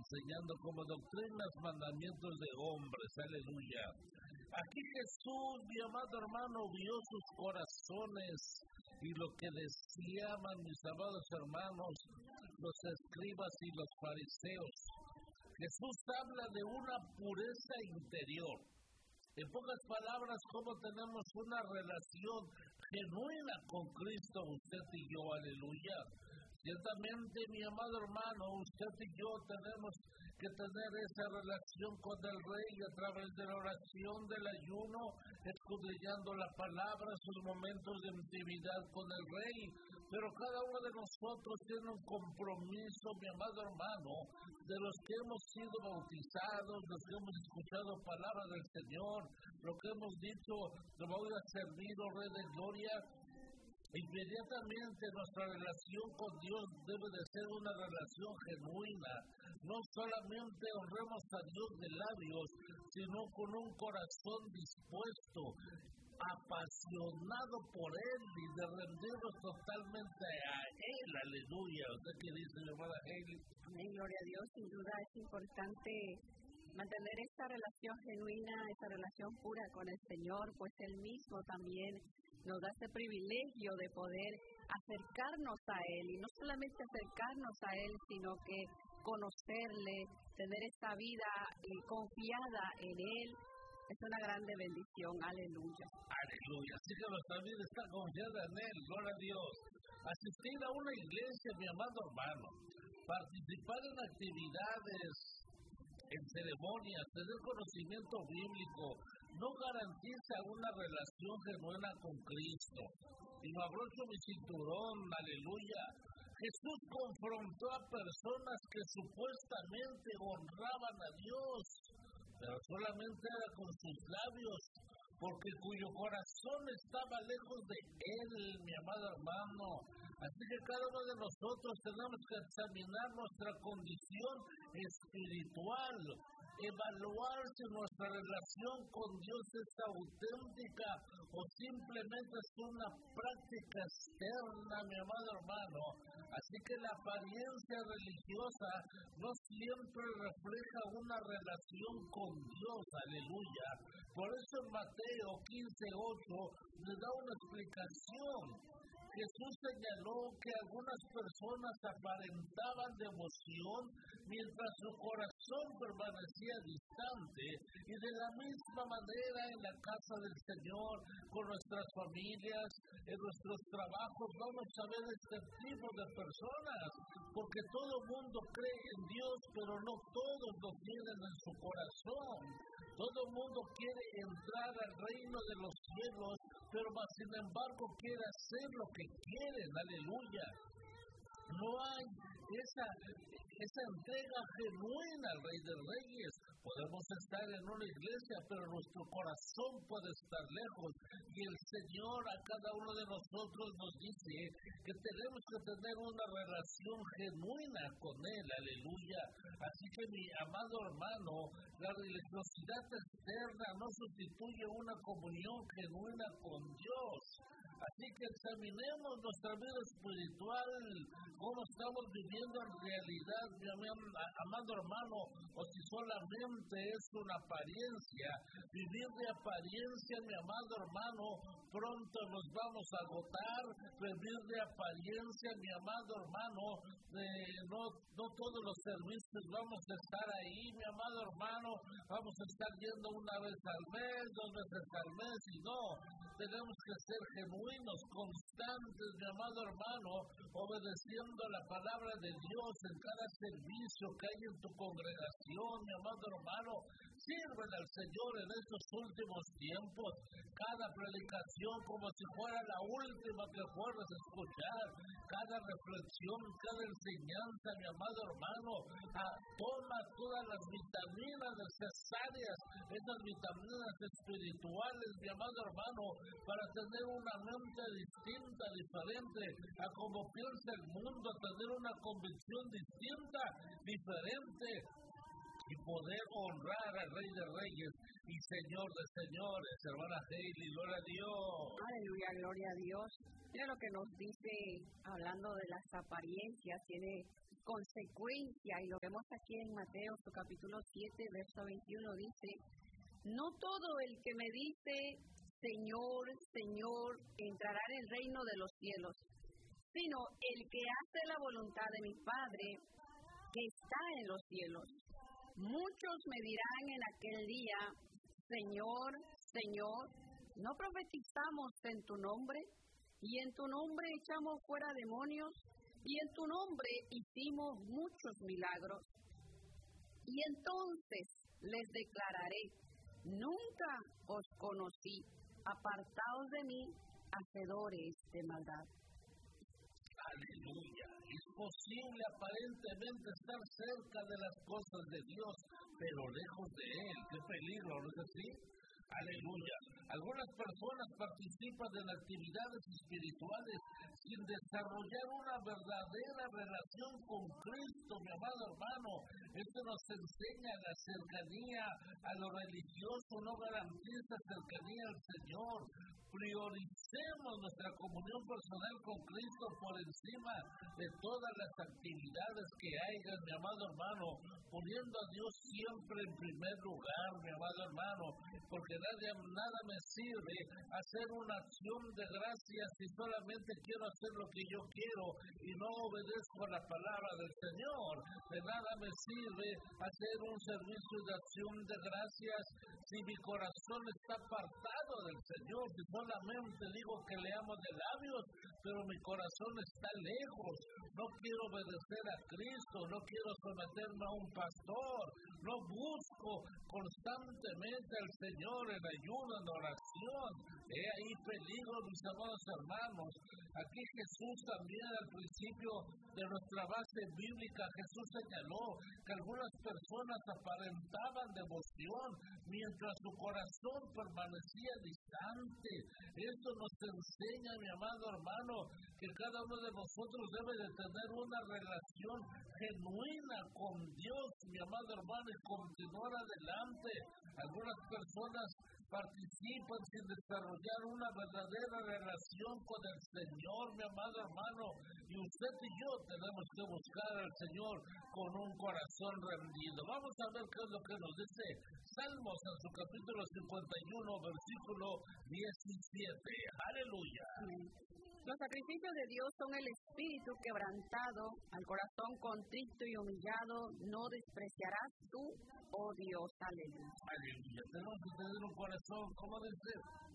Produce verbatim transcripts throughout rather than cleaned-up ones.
enseñando como doctrinas, mandamientos de hombres, aleluya. Aquí Jesús, mi amado hermano, vio sus corazones y lo que deseaban mis amados hermanos, los escribas y los fariseos. Jesús habla de una pureza interior. En pocas palabras, cómo tenemos una relación genuina con Cristo, usted y yo, aleluya. Ciertamente, mi amado hermano, usted y yo tenemos que tener esa relación con el Rey a través de la oración, del ayuno, escudriñando la palabra, sus momentos de intimidad con el Rey. Pero cada uno de nosotros tiene un compromiso, mi amado hermano, de los que hemos sido bautizados, los que hemos escuchado palabra del Señor, lo que hemos dicho, te voy a servir, oh Rey de Gloria. Inmediatamente nuestra relación con Dios debe de ser una relación genuina. No solamente honremos a Dios de labios, sino con un corazón dispuesto, apasionado por Él y de rendirnos totalmente a Él, aleluya. ¿Usted qué dice, mi hermana Hailey? Amén, gloria a Dios. Sin duda es importante mantener esta relación genuina, esta relación pura con el Señor, pues Él mismo también nos da este privilegio de poder acercarnos a Él, y no solamente acercarnos a Él, sino que conocerle, tener esta vida eh, confiada en Él. Es una grande bendición, aleluya. Aleluya, así que nuestra vida está confiada en Él, gloria a Dios. Asistir a una iglesia, mi amado hermano, participar en actividades, en ceremonias, tener conocimiento bíblico, no garantiza una relación genuina con Cristo. Y me abrocho mi cinturón, aleluya. Jesús confrontó a personas que supuestamente honraban a Dios, pero solamente era con sus labios, porque cuyo corazón estaba lejos de Él, mi amado hermano. Así que cada uno de nosotros tenemos que examinar nuestra condición espiritual, evaluar si nuestra relación con Dios es auténtica o simplemente es una práctica externa, mi amado hermano. Así que la apariencia religiosa no siempre refleja una relación con Dios, aleluya. Por eso en Mateo quince ocho le da una explicación. Jesús señaló que algunas personas aparentaban devoción mientras su corazón permanecía distante, y de la misma manera en la casa del Señor, con nuestras familias, en nuestros trabajos, vamos a ver este tipo de personas, porque todo el mundo cree en Dios, pero no todos lo tienen en su corazón. Todo el mundo quiere entrar al reino de los cielos, pero más sin embargo quiere hacer lo que quieren, aleluya. No hay esa, esa entrega genuina al Rey de Reyes. Podemos estar en una iglesia, pero nuestro corazón puede estar lejos. Y el Señor a cada uno de nosotros nos dice que tenemos que tener una relación genuina con Él, aleluya. Así que mi amado hermano, la religiosidad externa no sustituye una comunión genuina con Dios. Así que examinemos nuestra vida espiritual, cómo estamos viviendo en realidad, mi amado hermano, o si solamente es una apariencia. Vivir de apariencia, mi amado hermano, pronto nos vamos a agotar. Vivir de apariencia, mi amado hermano, eh, no, no todos los servicios vamos a estar ahí, mi amado hermano, vamos a estar yendo una vez al mes, dos veces al mes, y no, tenemos que ser genuinos, constantes, mi amado hermano, obedeciendo la palabra de Dios en cada servicio que hay en tu congregación, mi amado hermano. Sirven al Señor en estos últimos tiempos, cada predicación como si fuera la última que puedas escuchar, cada reflexión, cada enseñanza, mi amado hermano, ah, toma todas las vitaminas necesarias, esas vitaminas espirituales, mi amado hermano, para tener una mente distinta, diferente a como piensa el mundo, tener una convicción distinta, diferente, y poder honrar al Rey de Reyes y Señor de Señores. Hermana Hailey, gloria a Dios. Aleluya, gloria a Dios. Mira lo que nos dice, hablando de las apariencias, tiene consecuencia, y lo vemos aquí en Mateo, su capítulo siete, verso veintiuno, dice, no todo el que me dice, Señor, Señor, entrará en el reino de los cielos, sino el que hace la voluntad de mi Padre que está en los cielos. Muchos me dirán en aquel día, Señor, Señor, ¿no profetizamos en tu nombre? Y en tu nombre echamos fuera demonios, y en tu nombre hicimos muchos milagros. Y entonces les declararé, nunca os conocí, apartaos de mí, hacedores de maldad. Aleluya. Es posible aparentemente estar cerca de las cosas de Dios, pero lejos de Él. ¡Qué peligro! ¿No es así? Aleluya. Algunas personas participan en actividades espirituales sin desarrollar una verdadera relación con Cristo, mi amado hermano. Esto nos enseña la cercanía a lo religioso, no garantiza cercanía al Señor. Prioricemos nuestra comunión personal con Cristo por encima de todas las actividades que haya, mi amado hermano, poniendo a Dios siempre en primer lugar, mi amado hermano, porque nada, nada me sirve hacer una acción de gracias si solamente quiero hacer lo que yo quiero y no obedezco a la palabra del Señor. De nada me sirve hacer un servicio de acción de gracias si mi corazón está apartado del Señor, si solamente digo que le amo de labios, pero mi corazón está lejos. No quiero obedecer a Cristo, no quiero someterme a un pastor, no busco constantemente al Señor en ayuno, en oración. He ahí peligro, mis amados hermanos. Aquí Jesús también al principio de nuestra base bíblica, Jesús señaló que algunas personas aparentaban devoción mientras su corazón permanecía distante. Esto nos enseña, mi amado hermano, que cada uno de nosotros debe de tener una relación genuina con Dios, mi amado hermano, y continuar adelante. Algunas personas participan sin desarrollar una verdadera relación con el Señor, mi amado hermano, y usted y yo tenemos que buscar al Señor con un corazón rendido. Vamos a ver qué es lo que nos dice Salmos en su capítulo cincuenta y uno, versículo diecisiete. Aleluya. Los sacrificios de Dios son el espíritu quebrantado, al corazón contrito y humillado, no despreciarás tú, oh Dios. Aleluya. Aleluya. Tenemos que tener un corazón, ¿cómo dice?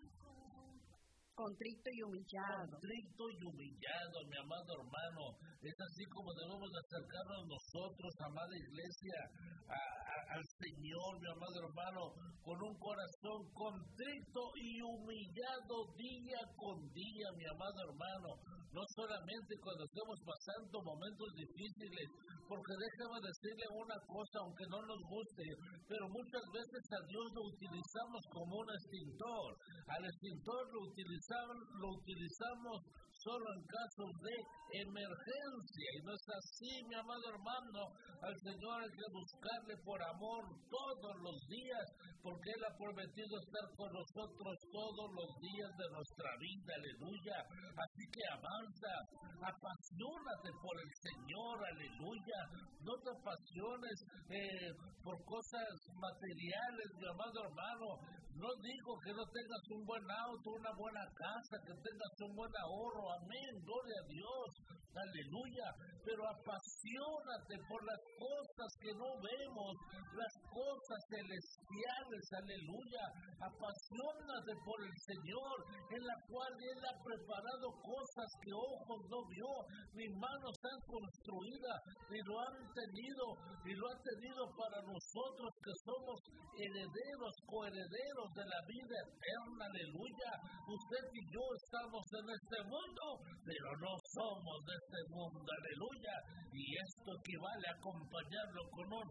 Contrito y humillado. Contrito y humillado, mi amado hermano. Es así como debemos acercarnos nosotros, amada iglesia, a, a, al Señor, mi amado hermano, con un corazón contrito y humillado día con día, mi amado hermano. No solamente cuando estemos pasando momentos difíciles, porque déjame decirle una cosa, aunque no nos guste, pero muchas veces a Dios lo utilizamos como un extintor. Al extintor lo utilizamos, lo utilizamos solo en casos de emergencia, y no es así, mi amado hermano. Al Señor hay que buscarle por amor todos los días, porque Él ha prometido estar con nosotros todos los días de nuestra vida, aleluya. Así que avanza, apasionate por el Señor, aleluya. No te apasiones eh, por cosas materiales, mi amado hermano. No digo que no tengas un buen auto, una buena casa, que tengas un buen ahorro, amén, gloria a Dios, aleluya, pero apasionate por las cosas que no vemos, las cosas celestiales, aleluya. Apasionate por el Señor, en la cual Él ha preparado cosas que ojos no vio, ni manos han construido, ni lo han tenido, ni lo han tenido para nosotros que somos herederos, coherederos de la vida eterna, aleluya. Usted y yo estamos en este mundo, pero no somos de este mundo, aleluya. Y esto equivale a acompañarlo con un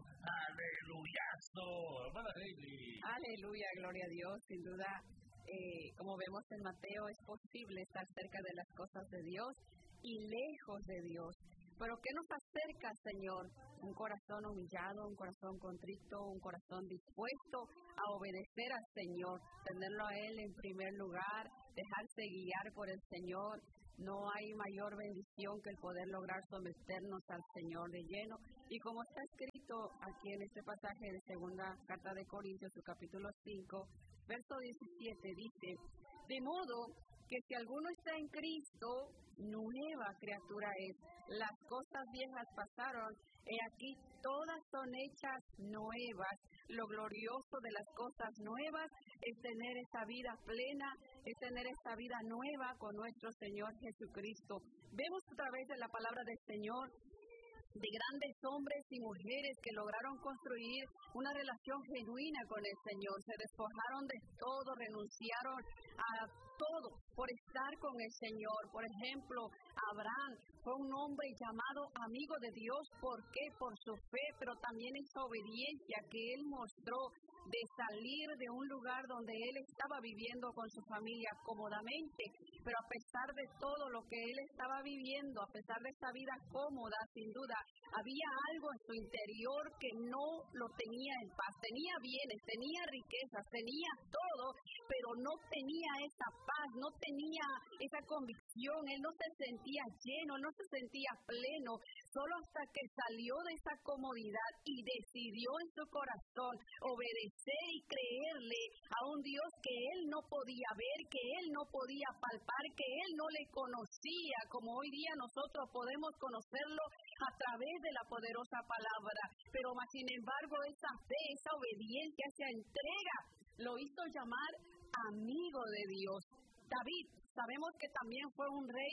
aleluyazo, hermana Hailey. Aleluya, gloria a Dios, sin duda. Eh, como vemos en Mateo, es posible estar cerca de las cosas de Dios y lejos de Dios. Pero ¿qué nos acerca, Señor? Un corazón humillado, un corazón contrito, un corazón dispuesto a obedecer al Señor, tenerlo a Él en primer lugar, dejarse guiar por el Señor. No hay mayor bendición que el poder lograr someternos al Señor de lleno. Y como está escrito aquí en este pasaje de segunda carta de Corintios, su capítulo cinco, verso diecisiete, dice: de modo que si alguno está en Cristo, nueva criatura es. Las cosas viejas pasaron, he aquí todas son hechas nuevas. Lo glorioso de las cosas nuevas es tener esta vida plena, es tener esta vida nueva con nuestro Señor Jesucristo. Vemos a través de la palabra del Señor de grandes hombres y mujeres que lograron construir una relación genuina con el Señor. Se despojaron de todo, renunciaron a todo por estar con el Señor. Por ejemplo, Abraham fue un hombre llamado amigo de Dios. ¿Por qué? Por su fe, pero también esa obediencia que él mostró de salir de un lugar donde él estaba viviendo con su familia cómodamente. Pero a pesar de todo lo que él estaba viviendo, a pesar de esa vida cómoda, sin duda, había algo en su interior que no lo tenía en paz. Tenía bienes, tenía riquezas, tenía todo, pero no tenía esa paz, no tenía esa convicción. Él no se sentía lleno, no se sentía pleno. Solo hasta que salió de esa comodidad y decidió en su corazón obedecer y creerle a un Dios que él no podía ver, que él no podía palpar, que él no le conocía, como hoy día nosotros podemos conocerlo a través de la poderosa palabra. Pero más sin embargo, esa fe, esa obediencia, esa entrega, lo hizo llamar amigo de Dios. David, sabemos que también fue un rey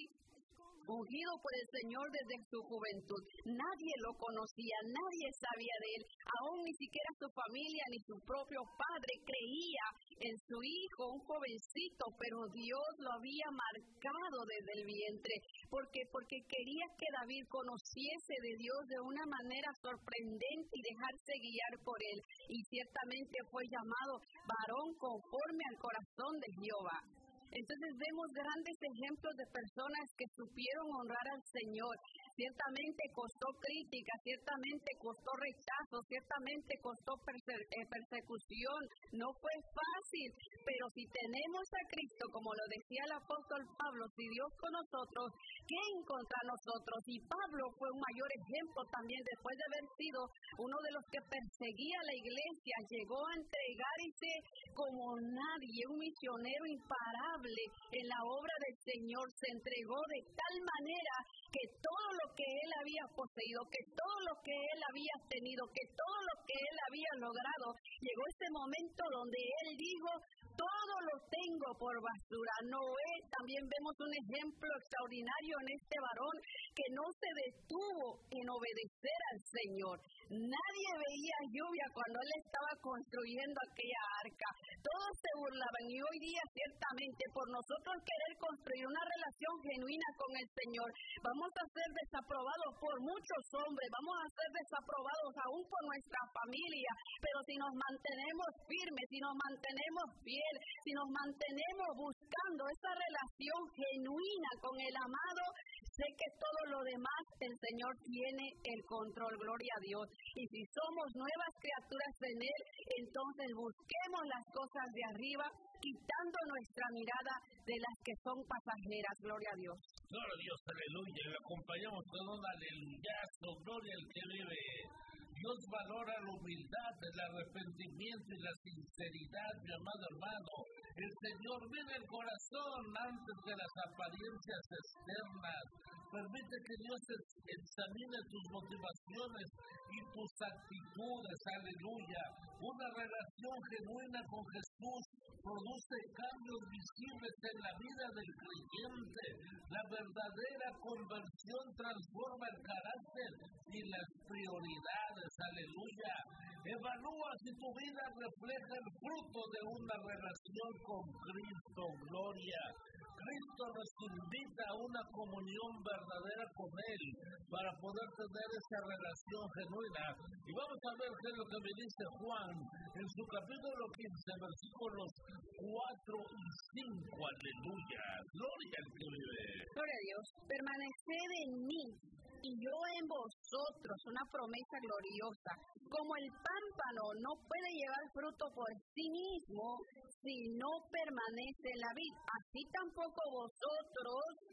ungido por el Señor desde su juventud. Nadie lo conocía, nadie sabía de él, aún ni siquiera su familia ni su propio padre creía en su hijo, un jovencito, pero Dios lo había marcado desde el vientre, porque porque quería que David conociese de Dios de una manera sorprendente y dejarse guiar por él, y ciertamente fue llamado varón conforme al corazón de Jehová. Entonces vemos grandes ejemplos de personas que supieron honrar al Señor. Ciertamente costó crítica, ciertamente costó rechazo, ciertamente costó perse- eh, persecución. No fue fácil, pero si tenemos a Cristo, como lo decía el apóstol Pablo, si Dios con nosotros, ¿quién contra nosotros? Y Pablo fue un mayor ejemplo también, después de haber sido uno de los que perseguía a la iglesia, llegó a entregarse como nadie, un misionero imparable en la obra del Señor. Se entregó de tal manera que todo lo que él había poseído, que todo lo que él había tenido, que todo lo que él había logrado, llegó ese momento donde él dijo: todo lo tengo por basura. Noé, también vemos un ejemplo extraordinario en este varón que no se detuvo en obedecer al Señor. Nadie veía lluvia cuando él estaba construyendo aquella arca. Todos se burlaban, y hoy día ciertamente por nosotros querer construir una relación genuina con el Señor, vamos a ser desaprobados por muchos hombres, vamos a ser desaprobados aún por nuestra familia, pero si nos mantenemos firmes, si nos mantenemos fieles, si nos mantenemos buscando esa relación genuina con el amado, sé que todo lo demás el Señor tiene el control, gloria a Dios. Y si somos nuevas criaturas en Él, entonces busquemos las cosas de arriba, quitando nuestra mirada de las que son pasajeras, gloria a Dios. Gloria a Dios, aleluya. Le acompañamos con un aleluyazo, gloria al que vive. Dios valora la humildad, el arrepentimiento y la sinceridad, mi amado hermano. El Señor mira el corazón antes de las apariencias externas. Permite que Dios examine tus motivaciones y tus actitudes, aleluya. Una relación genuina con Jesús produce cambios visibles en la vida del creyente. La verdadera conversión transforma el carácter y las prioridades, aleluya. Evalúa si tu vida refleja el fruto de una relación con Cristo, gloria. Cristo nos invita a una comunión verdadera con Él para poder tener esa relación genuina. Y vamos a ver qué es lo que me dice Juan en su capítulo quince, versículos cuatro y cinco, aleluya. Gloria al que vive. Gloria a Dios. Permaneced en mí y yo en vosotros, una promesa gloriosa. Como el pámpano no puede llevar fruto por sí mismo si no permanece en la vid, así tampoco vosotros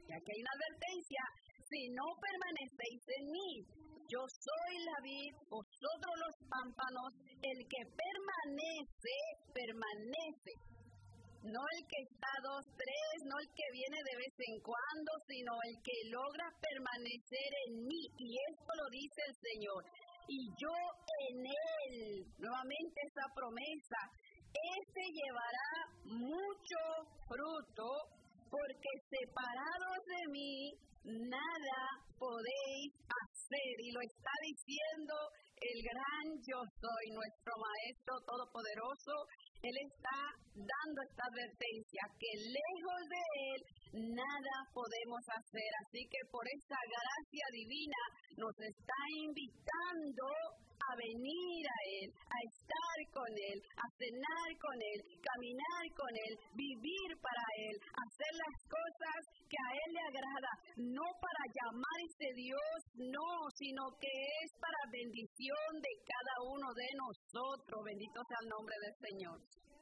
Y aquí hay una advertencia, si no permanecéis en mí, yo soy la vid, vosotros los pámpanos, el que permanece, permanece. No el que está dos, tres, no el que viene de vez en cuando, sino el que logra permanecer en mí. Y esto lo dice el Señor. Y yo en él, nuevamente esa promesa, este llevará mucho fruto, porque separados de mí, nada podéis hacer. Y lo está diciendo el gran yo soy, nuestro Maestro Todopoderoso. Él está dando esta advertencia, que lejos de Él nada podemos hacer. Así que por esta gracia divina nos está invitando a venir a Él, a estar con Él, a cenar con Él, caminar con Él, vivir para Él, hacer las cosas que a Él le agrada, no para llamarse Dios, no, sino que es para bendición de cada uno de nosotros. Bendito sea el nombre del Señor.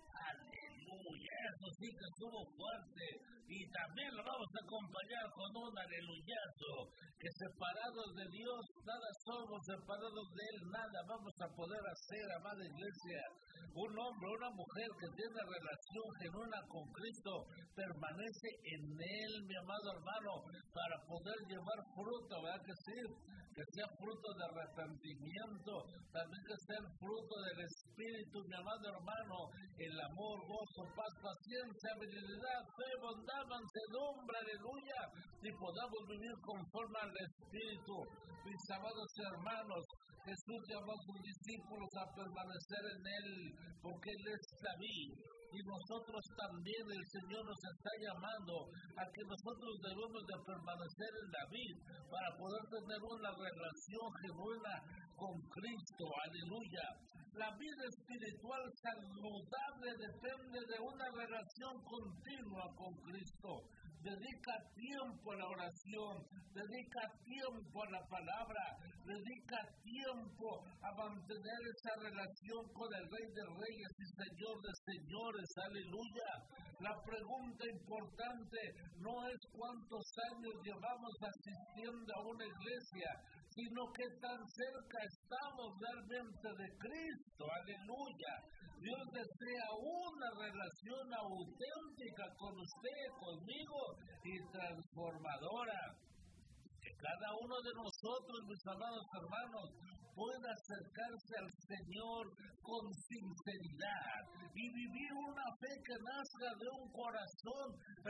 Aleluya, eso sí que estuvo fuerte. Y también lo vamos a acompañar con un aleluyazo, que separados de Dios nada somos, separados de Él nada vamos a poder hacer, amada iglesia. Un hombre, una mujer que tiene relación genuina con Cristo, permanece en Él, mi amado hermano, para poder llevar fruto, ¿verdad que sí? Que sea fruto de arrepentimiento, también que sea el fruto del Espíritu, mi amado hermano, el amor, gozo, paz, paciencia, habilidad, fe, bondad, mansedumbre, aleluya, y podamos vivir conforme al Espíritu. Mis amados hermanos, Jesús llamó a sus discípulos a permanecer en Él, porque Él es la vid. Y nosotros también, el Señor nos está llamando a que nosotros debemos de permanecer en la vid para poder tener una relación genuina con Cristo, aleluya. La vida espiritual saludable depende de una relación continua con Cristo. Dedica tiempo a la oración, dedica tiempo a la palabra, dedica tiempo a mantener esa relación con el Rey de Reyes y Señor de Señores, aleluya. La pregunta importante no es cuántos años llevamos asistiendo a una iglesia, sino qué tan cerca estamos realmente de Cristo, aleluya. Dios desea una relación auténtica con usted, conmigo, y transformadora. Que cada uno de nosotros, mis amados hermanos, pueda acercarse al Señor con sinceridad y vivir una fe que nazca de un corazón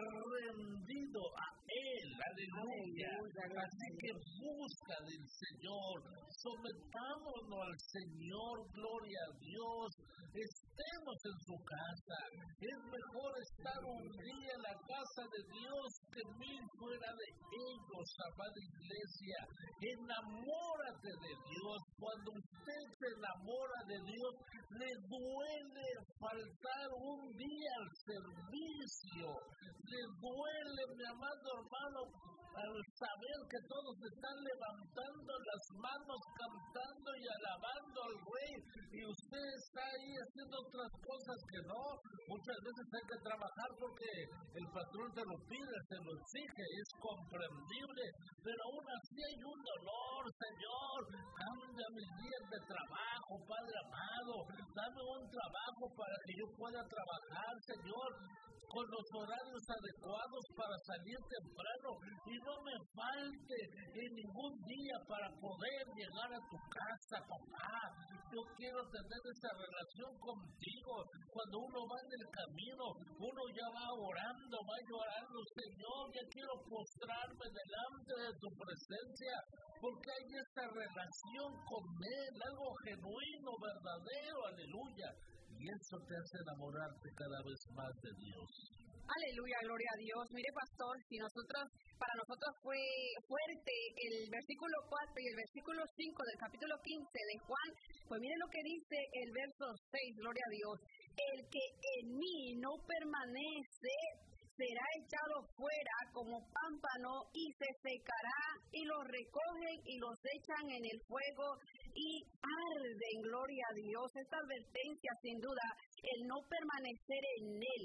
rendido a Él, aleluya. Así que busca del Señor, sometámonos al Señor, gloria a Dios, estemos en su casa. Es mejor estar un día en la casa de Dios que mil fuera de ellos, amada iglesia. Enamórate de Dios. Cuando usted se enamora de Dios, le duele faltar un día al servicio. Le duele, mi amado hermano, al saber que todos están levantando las manos, cantando y alabando al Rey, y usted está ahí haciendo otras cosas que no. Muchas veces hay que trabajar porque el patrón te lo pide, te lo exige, es comprendible, pero aún así hay un dolor. Señor, cambia mis días de trabajo, Padre amado, dame un trabajo para que yo pueda trabajar, Señor, con los horarios adecuados para salir temprano, y no me falte en ningún día para poder llegar a tu casa, papá. Yo quiero tener esa relación contigo. Cuando uno va en el camino, uno ya va orando, va llorando, Señor, ya quiero postrarme delante de tu presencia, porque hay esta relación con Él, algo genuino, verdadero, aleluya. Y eso te hace enamorarte cada vez más de Dios. Aleluya, gloria a Dios. Mire, pastor, si nosotros, para nosotros fue fuerte el versículo cuatro y el versículo cinco del capítulo quince de Juan, pues mire lo que dice el verso seis, gloria a Dios. El que en mí no permanece será echado fuera como pámpano y se secará, y los recogen y los echan en el fuego y arden, gloria a Dios. Esta advertencia, sin duda, el no permanecer en Él,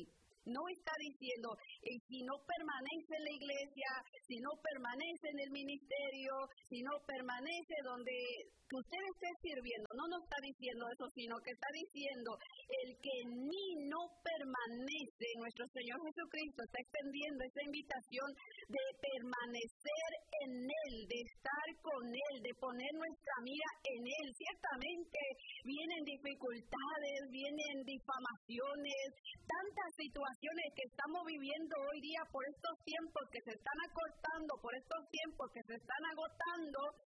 No está diciendo, eh, si no permanece en la iglesia, si no permanece en el ministerio, si no permanece donde usted esté sirviendo. No nos está diciendo eso, sino que está diciendo, el que en mí no permanece, nuestro Señor Jesucristo está extendiendo esa invitación de permanecer en Él, de estar con Él, de poner nuestra mira en Él. Ciertamente vienen dificultades, vienen difamaciones, tantas situaciones que estamos viviendo hoy día por estos tiempos que se están acortando, por estos tiempos que se están agotando,